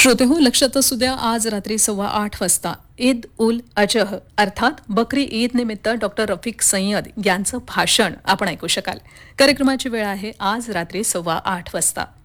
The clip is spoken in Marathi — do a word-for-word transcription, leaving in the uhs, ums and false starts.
श्रोते हो, लक्षात असू द्या, आज रात्री सव्वा आठ वाजता ईद उल अजह अर्थात बकरी ईद निमित्त डॉक्टर रफिक सय्यद यांचं भाषण आपण ऐकू शकाल. कार्यक्रमाची वेळ आहे आज रात्री सव्वा आठ वाजता.